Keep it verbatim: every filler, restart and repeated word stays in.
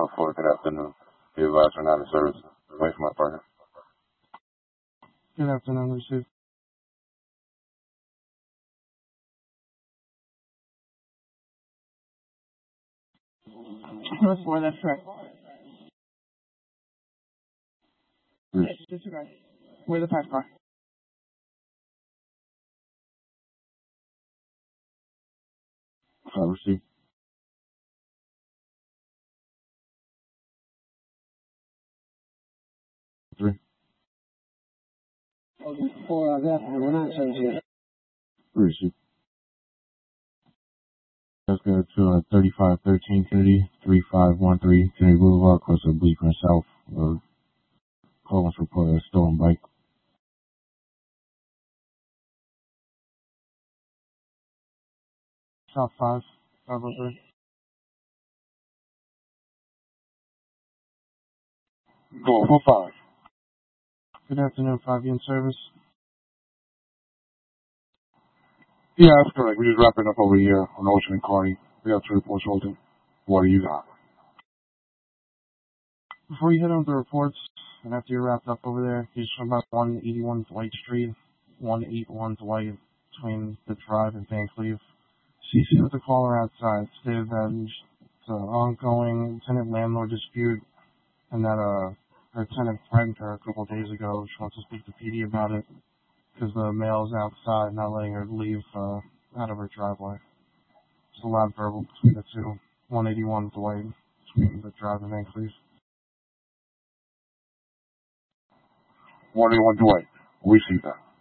one four, good afternoon. The advisor not in service. Wait for my partner. Good afternoon, received. First one, that's correct. Yes. Yes, disregard. Where's the five car? I received. Three. Okay, four, uh, that, we're not in service yet. Received. Let's go to uh, thirty-five thirteen Kennedy, three five one three Kennedy Boulevard, close to Bleecker South. Uh, call us report a stolen bike. Shop five, five oh three. Go for five. Good afternoon, five in service. Yeah, that's correct. We're just wrapping up over here on Ocean and Carney. We have two reports holding. What do you got? Before you head on to the reports, and after you're wrapped up over there, you just about one eighty-one Dwight Street, one eighty-one Dwight, between the drive and Van Cleve. C C with the caller outside, stated that it's an ongoing tenant-landlord dispute, and that uh, her tenant threatened her a couple of days ago. She wants to speak to P D about it, because the mail's outside, not letting her leave uh, out of her driveway. It's a loud verbal between the two. one eighty-one Dwight, between the drive and Van Cleve. one eighty-one Dwight. We see that.